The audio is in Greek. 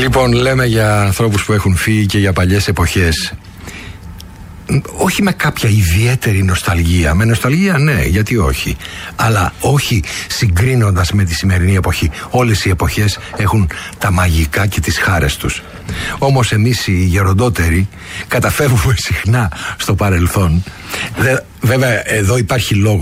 Λοιπόν, λέμε για ανθρώπους που έχουν φύγει και για παλιές εποχές. Όχι με κάποια ιδιαίτερη νοσταλγία. Με νοσταλγία ναι, γιατί όχι. Αλλά όχι συγκρίνοντας με τη σημερινή εποχή. Όλες οι εποχές έχουν τα μαγικά και τις χάρες τους. Όμως εμείς οι γεροντότεροι καταφεύγουμε συχνά στο παρελθόν. Βέβαια εδώ υπάρχει λόγος.